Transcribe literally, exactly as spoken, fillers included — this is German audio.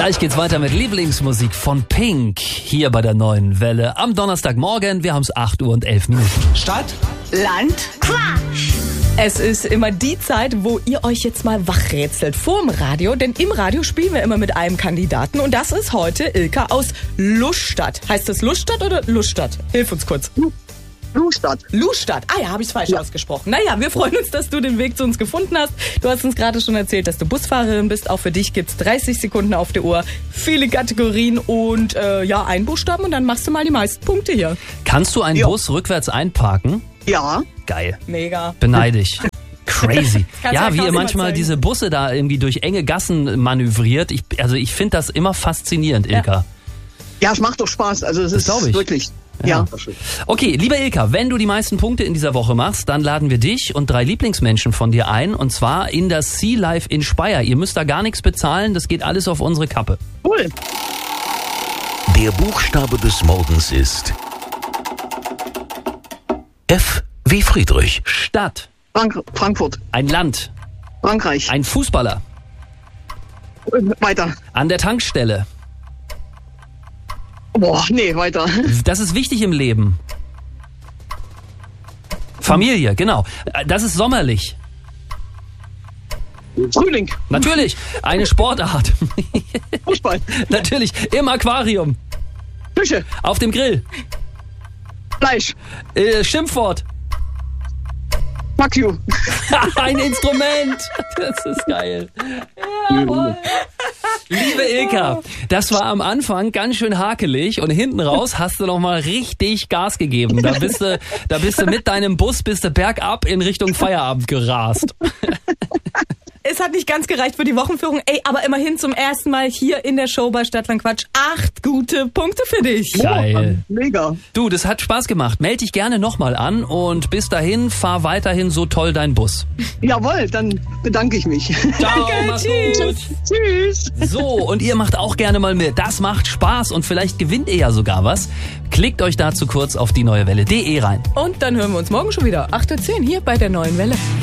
Gleich geht's weiter mit Lieblingsmusik von Pink hier bei der Neuen Welle am Donnerstagmorgen. Wir haben's acht Uhr und elf Minuten. Stadt, Land, Quatsch. Es ist immer die Zeit, wo ihr euch jetzt mal wachrätselt vorm Radio, denn im Radio spielen wir immer mit einem Kandidaten und das ist heute Ilka aus Lustadt. Heißt das Lustadt oder Lustadt? Hilf uns kurz. Lustadt. Lustadt. Ah ja, habe ich es falsch ja. ausgesprochen. Naja, wir freuen uns, dass du den Weg zu uns gefunden hast. Du hast uns gerade schon erzählt, dass du Busfahrerin bist. Auch für dich gibt's dreißig Sekunden auf der Uhr, viele Kategorien und äh, ja, einen Buchstaben und dann machst du mal die meisten Punkte hier. Kannst du einen Ja. Bus rückwärts einparken? Ja. Geil. Mega. Beneide ich. Crazy. Kannst Ja, du wie ja ihr Klausi mal manchmal zeigen. diese Busse da irgendwie durch enge Gassen manövriert. Ich, also ich finde das immer faszinierend, Ilka. Ja, es macht doch Spaß. Also es Das ist glaub ich. wirklich. Ja. Ja. Okay, lieber Ilka, wenn du die meisten Punkte in dieser Woche machst, dann laden wir dich und drei Lieblingsmenschen von dir ein und zwar in das Sea Life in Speyer. Ihr müsst da gar nichts bezahlen, das geht alles auf unsere Kappe. Cool. Der Buchstabe des Morgens ist F wie Friedrich. Stadt, Frank Frankfurt. ein Land, Frankreich. ein Fußballer, Weiter. an der Tankstelle. Boah, nee, weiter. Das ist wichtig im Leben. Familie, genau. Das ist sommerlich. Frühling. Natürlich, eine Sportart. Fußball. Natürlich, im Aquarium, Küche. auf dem Grill. Fleisch. Äh, Schimpfwort. Fuck you. Ein Instrument. Das ist geil. Jawohl. Liebe Ilka, das war am Anfang ganz schön hakelig und hinten raus hast du noch mal richtig Gas gegeben. Da bist du, da bist du mit deinem Bus bist du bergab in Richtung Feierabend gerast. Es hat nicht ganz gereicht für die Wochenführung, ey, aber immerhin zum ersten Mal hier in der Show bei Stadtland Quatsch. Acht gute Punkte für dich. Geil. Mega. Du, das hat Spaß gemacht. Meld dich gerne nochmal an und bis dahin fahr weiterhin so toll dein Bus. Jawohl, dann bedanke ich mich. Ciao, mach's gut. Tschüss. So, und ihr macht auch gerne mal mit. Das macht Spaß und vielleicht gewinnt ihr ja sogar was. Klickt euch dazu kurz auf die neue Welle punkt de rein. Und dann hören wir uns morgen schon wieder. acht Uhr zehn hier bei der Neuen Welle.